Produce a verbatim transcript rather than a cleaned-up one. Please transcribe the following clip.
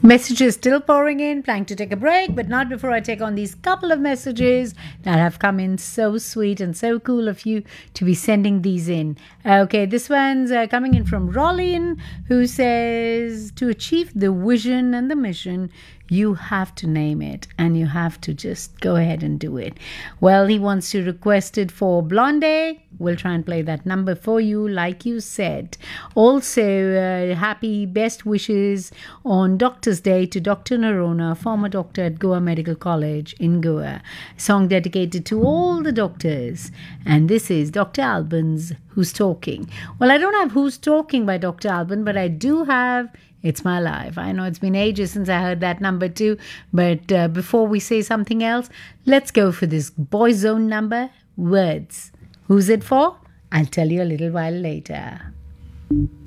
Messages still pouring in, planning to take a break, but not before I take on these couple of messages that have come in. So sweet and so cool of you to be sending these in. Okay, this one's uh, coming in from Rollin, who says, to achieve the vision and the mission, you have to name it and you have to just go ahead and do it. Well, he wants to request it for Blonde. We'll try and play that number for you, like you said. Also, uh, happy best wishes on Doctor's Day to Doctor Narona, former doctor at Goa Medical College in Goa. A song dedicated to all the doctors. And this is Doctor Alban's Who's Talking. Well, I don't have Who's Talking by Doctor Alban, but I do have It's My Life. I know it's been ages since I heard that number too, but uh, before we say something else, let's go for this Boyzone number, Words. Who's it for? I'll tell you a little while later.